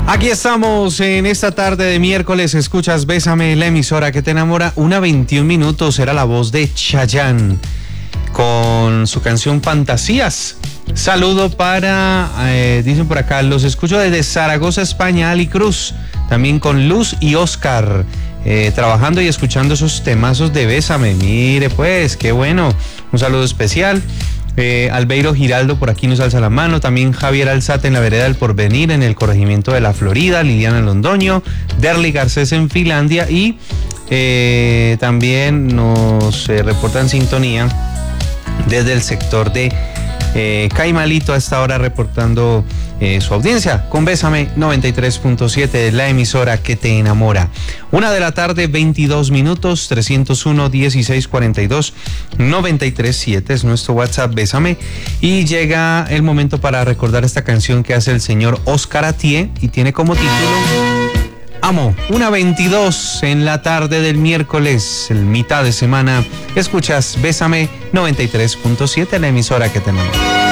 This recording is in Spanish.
Aquí estamos en esta tarde de miércoles. Escuchas Bésame, la emisora que te enamora. 1:21 era la voz de Chayanne con su canción Fantasías. Saludo para, dicen por acá, los escucho desde Zaragoza, España, Ali Cruz. También con Luz y Oscar, trabajando y escuchando esos temazos de Bésame. Mire pues, qué bueno. Un saludo especial. Albeiro Giraldo por aquí nos alza la mano. También Javier Alzate en la vereda del Porvenir, en el corregimiento de la Florida. Liliana Londoño, Derly Garcés en Finlandia. Y también nos reportan sintonía desde el sector de Caimalito, a esta hora reportando su audiencia con Bésame 93.7, la emisora que te enamora. 1:22 PM, 301-1642-937 es nuestro WhatsApp Bésame. Y llega el momento para recordar esta canción que hace el señor Oscar Atié y tiene como título Amo. 1:22 en la tarde del miércoles, el mitad de semana. Escuchas Bésame 93.7, la emisora que te enamora.